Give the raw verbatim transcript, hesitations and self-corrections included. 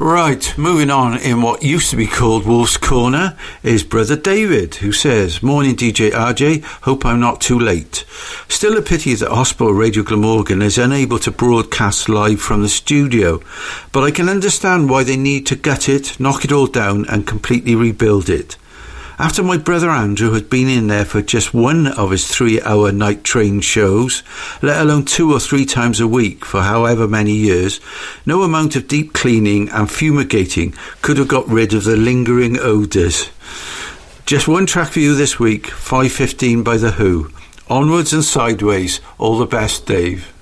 Right, moving on in what used to be called Wolf's Corner is Brother David, who says, "Morning D J R J, hope I'm not too late. Still a pity that Hospital Radio Glamorgan is unable to broadcast live from the studio, but I can understand why they need to gut it, knock it all down and completely rebuild it. After my brother Andrew had been in there for just one of his three-hour night train shows, let alone two or three times a week for however many years, no amount of deep cleaning and fumigating could have got rid of the lingering odours. Just one track for you this week, five fifteen by The Who. Onwards and sideways. All the best, Dave."